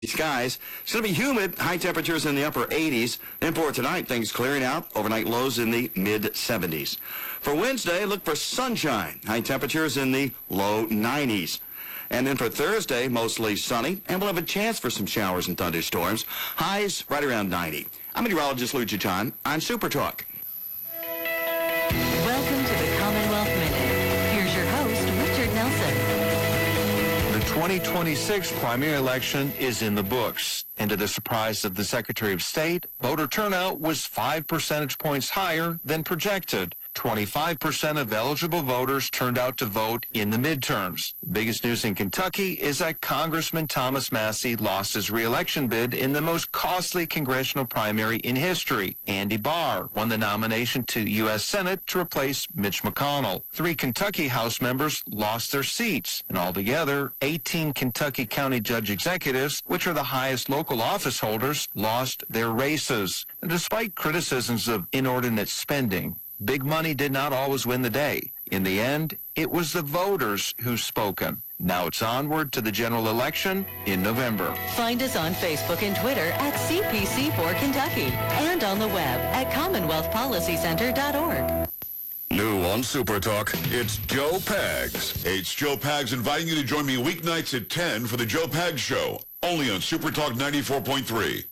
Skies. It's going to be humid, high temperatures in the upper 80s. Then for tonight, things clearing out, overnight lows in the mid-70s. For Wednesday, look for sunshine, high temperatures in the low 90s. And then for Thursday, mostly sunny, and we'll have a chance for some showers and thunderstorms. Highs right around 90. I'm meteorologist Lou Chichon on Super Talk. Welcome to the Commonwealth Minute. Here's your host, Richard Nelson. The 2026 primary election is in the books, and to the surprise of the Secretary of State, voter turnout was 5 percentage points higher than projected. 25% of eligible voters turned out to vote in the midterms. Biggest news in Kentucky is that Congressman Thomas Massie lost his re-election bid in the most costly congressional primary in history. Andy Barr won the nomination to the U.S. Senate to replace Mitch McConnell. 3 Kentucky House members lost their seats, and altogether, 18 Kentucky County Judge Executives, which are the highest local office holders, lost their races. And despite criticisms of inordinate spending, big money did not always win the day. In the end, it was the voters who spoken. Now it's onward to the general election in November. Find us on Facebook and Twitter at CPC4Kentucky and on the web at CommonwealthPolicyCenter.org. New on Super Talk, it's Joe Pags. Hey, it's Joe Pags inviting you to join me weeknights at 10 for the Joe Pags Show, only on Super Talk 94.3.